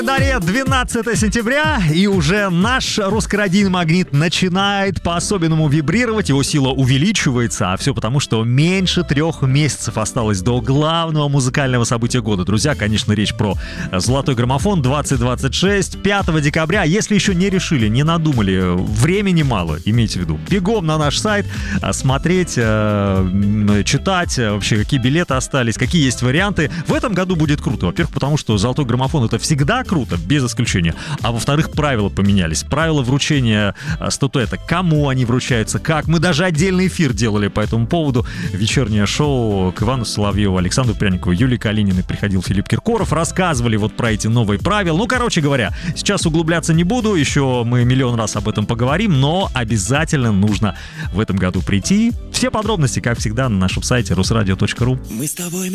Дарья, 12 сентября, и уже наш русскородийный магнит начинает по-особенному вибрировать, его сила увеличивается, а все потому, что меньше 3 месяцев осталось до главного музыкального события года. Друзья, конечно, речь про «Золотой граммофон» 2026, 5 декабря. Если еще не решили, не надумали, времени мало, имейте в виду. Бегом на наш сайт, смотреть, читать, вообще какие билеты остались, какие есть варианты. В этом году будет круто. Во-первых, потому что «Золотой граммофон» — это всегда круто, без исключения. А во-вторых, правила поменялись. Правила вручения статуэток. Кому они вручаются, как. Мы даже отдельный эфир делали по этому поводу. Вечернее шоу к Ивану Соловьеву, Александру Пряникову, Юлии Калининой приходил Филипп Киркоров. Рассказывали вот про эти новые правила. Ну, короче говоря, сейчас углубляться не буду. Еще мы миллион раз об этом поговорим. Но обязательно нужно в этом году прийти. Все подробности, как всегда, на нашем сайте rusradio.ru. Мы с тобой